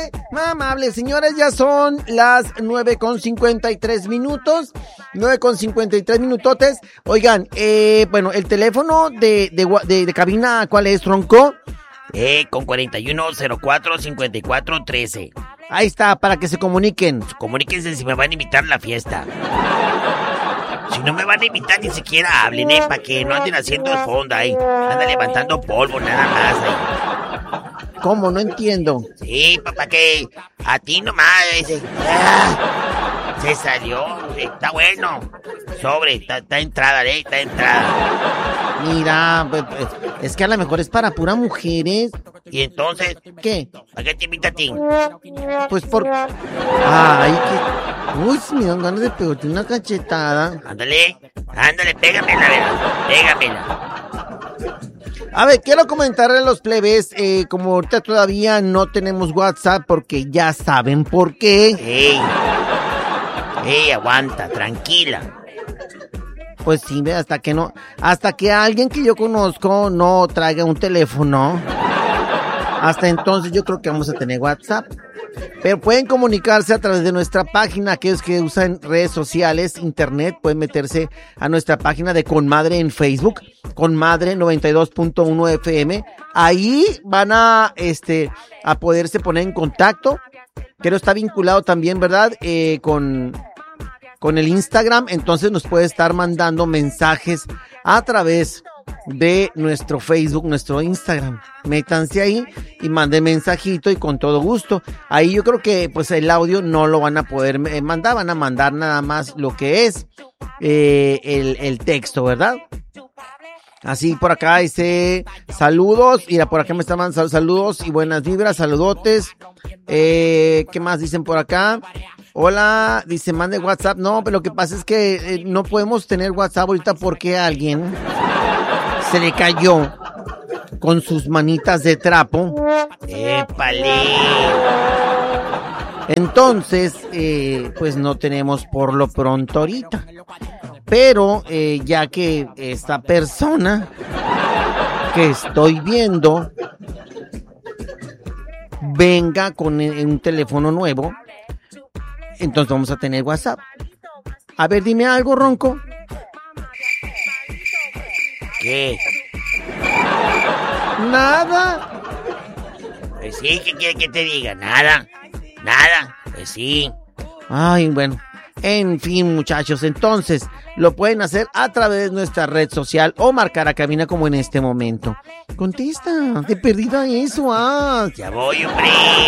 Muy amable, señores, ya son las 9:53 minutos. 9:53 minutotes. Oigan, bueno, el teléfono de cabina, ¿cuál es, Tronco? Con 4104-5413. Ahí está, para que se comuniquen. Comuníquense si me van a invitar a la fiesta. Si no me van a invitar, ni siquiera hablen, para que no anden haciendo fondo ahí. Anda levantando polvo, nada más ahí. ¿Cómo? No entiendo. Sí, papá, que a ti nomás se salió. Está bueno. Sobre, está entrada, está entrada. Mira, es que a lo mejor es para pura mujeres. ¿Y entonces? ¿Qué? ¿A qué te invita a ti? Pues por... Ay, que... Uy, me dan ganas de pegarte una cachetada. Ándale, pégamela, pégamela. A ver, quiero comentarle a los plebes, como ahorita todavía no tenemos WhatsApp, porque ya saben por qué. Ey, aguanta, tranquila. Pues sí, hasta que alguien que yo conozco no traiga un teléfono, hasta entonces yo creo que vamos a tener WhatsApp. Pero pueden comunicarse a través de nuestra página. Aquellos que usan redes sociales, internet, pueden meterse a nuestra página de Conmadre en Facebook, Conmadre 92.1 FM. Ahí van a poderse poner en contacto. Pero está vinculado también, ¿verdad? Con el Instagram. Entonces nos puede estar mandando mensajes a través de nuestro Facebook, nuestro Instagram. Métanse ahí y manden mensajito y con todo gusto. Ahí yo creo que pues el audio no lo van a poder mandar, van a mandar nada más lo que es el texto, ¿verdad? Así por acá dice saludos, mira, por acá me están mandando saludos y buenas vibras, saludotes. ¿Qué más dicen por acá? Hola, dice mande WhatsApp. No, pero lo que pasa es que no podemos tener WhatsApp ahorita porque a alguien se le cayó con sus manitas de trapo. ¡Épale! Entonces, pues no tenemos por lo pronto ahorita. Pero ya que esta persona que estoy viendo venga con un teléfono nuevo, entonces vamos a tener WhatsApp. A ver, dime algo, Ronco. ¿Qué? Nada. Pues sí, ¿qué quiere que te diga? Nada. Pues sí. Ay, bueno. En fin, muchachos, entonces lo pueden hacer a través de nuestra red social o marcar a cabina como en este momento. Contesta, te perdida eso, Ya voy, hombre.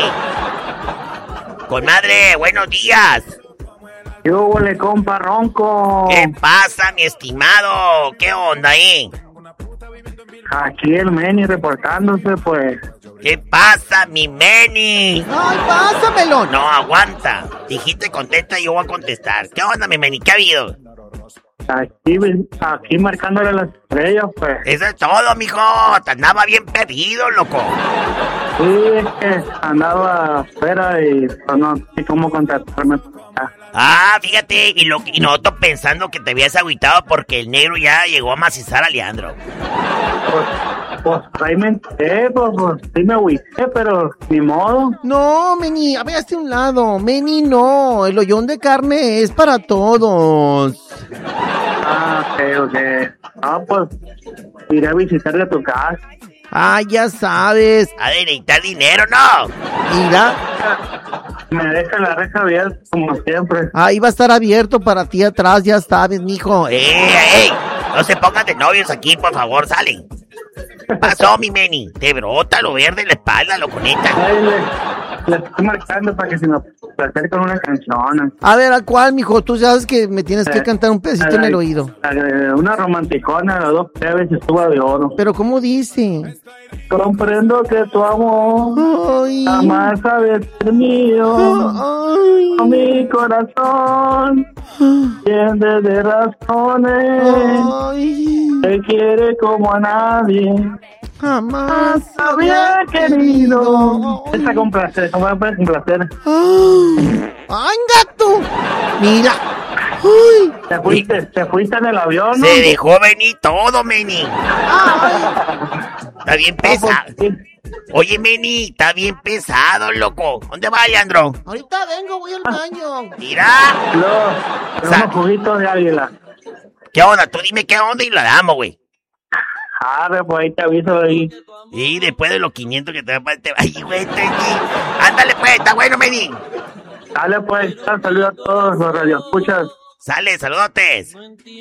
Conmadre, buenos días. ¿Qué hubo, compa Ronco? ¿Qué pasa, mi estimado? ¿Qué onda ahí? Aquí el Meni reportándose, pues. ¿Qué pasa, mi Meni? ¡Ay, pásamelo! No, aguanta. Dijiste contesta y yo voy a contestar. ¿Qué onda, mi Meni? ¿Qué ha habido? Aquí marcándole las estrellas, pues. Eso es todo, mijo. Te andaba bien perdido, loco. Sí, es que andaba afuera y pues, no sé cómo contactarme. Fíjate, y nosotros pensando que te habías agüitado porque el negro ya llegó a macizar a Leandro. Pues ahí me enteré, pues sí me agüité, pero ni modo. No, Meni, a ver, hazte un lado. Meni, no, el hoyón de carne es para todos. Ok. Pues iré a visitarle a tu casa. Ya sabes. A necesitar dinero, ¿no? Mira. Me deja la reja abierta como siempre. Ahí va a estar abierto para ti atrás, ya sabes, mijo. ¡Ey! No se pongan de novios aquí, por favor, salen. ¿Qué pasó, mi Meni? Te brota lo verde en la espalda, loconeta. Le estoy marcando para que se me platique con una canción. A ver, ¿a cuál, mijo? Tú sabes que me tienes que cantar un pedacito en el oído. Una romanticona, las dos plebes y estuvo de oro. Pero ¿cómo dice? Comprendo que tu amor jamás ha de ser mío. Mi corazón lleno de razones. Te quiere como a nadie. Jamás había querido. Esa con placer, con placer. ¡Ay, gato! Mira. Uy. ¿Te fuiste en el avión, ¿no? Se dejó venir todo, Meni. Está bien pesa. Oye, Meni, está bien pesado, loco. ¿Dónde va, Leandro? Ahorita vengo, voy al baño. Mira. Unos juguitos de águila. ¿Qué onda? Tú dime qué onda y la damos, güey. Pues ahí te aviso ahí. Y después de los 500 que te va a... Ay, güey, ándale, pues, está bueno, Meni. Dale, pues, saludos a todos los radioescuchas. Sale, saludotes.